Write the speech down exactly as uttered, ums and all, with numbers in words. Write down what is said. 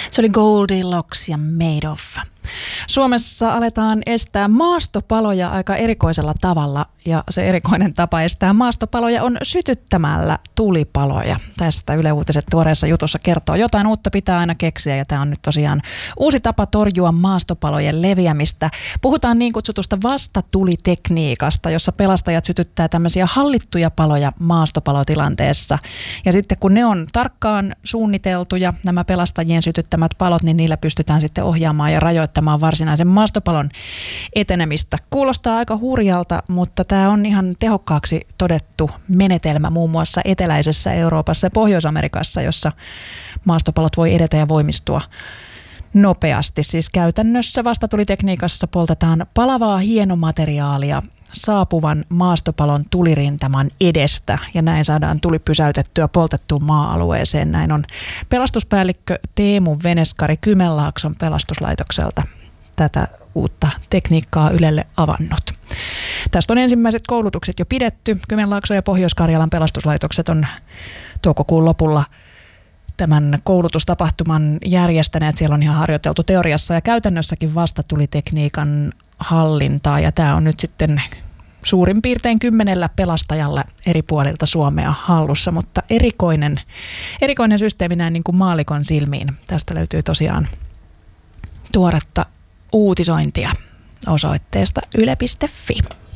Se oli Goldilocks ja Made of. Suomessa aletaan estää maastopaloja aika erikoisella tavalla, ja se erikoinen tapa estää maastopaloja on sytyttämällä tulipaloja. Tästä Yle Uutiset tuoreessa jutussa kertoo. Jotain uutta pitää aina keksiä, ja tämä on nyt tosiaan uusi tapa torjua maastopalojen leviämistä. Puhutaan niin kutsutusta vastatulitekniikasta, jossa pelastajat sytyttää tämmöisiä hallittuja paloja maastopalotilanteessa. Ja sitten kun ne on tarkkaan suunniteltuja, nämä pelastajien sytyttämät palot, niin niillä pystytään sitten ohjaamaan ja rajoittamaan varsinaisen maastopalon etenemistä. Kuulostaa aika hurjalta, mutta tämä on ihan tehokkaaksi todettu menetelmä muun muassa eteläisessä Euroopassa ja Pohjois-Amerikassa, jossa maastopalot voi edetä ja voimistua nopeasti. Siis käytännössä vastatulitekniikassa poltetaan palavaa hienomateriaalia saapuvan maastopalon tulirintaman edestä, ja näin saadaan tuli pysäytettyä poltettuun maa-alueeseen. Näin on pelastuspäällikkö Teemu Veneskari Kymenlaakson pelastuslaitokselta tätä uutta tekniikkaa Ylelle avannut. Tästä on ensimmäiset koulutukset jo pidetty. Kymenlaakson ja Pohjois-Karjalan pelastuslaitokset on toukokuun lopulla tämän koulutustapahtuman järjestäneet. Siellä on ihan harjoiteltu teoriassa ja käytännössäkin vastatulitekniikan hallintaa, ja tämä on nyt sitten suurin piirtein kymmenellä pelastajalla eri puolilta Suomea hallussa, mutta erikoinen, erikoinen systeemi näin niin kuin maallikon silmiin. Tästä löytyy tosiaan tuoretta uutisointia osoitteesta yle piste fi.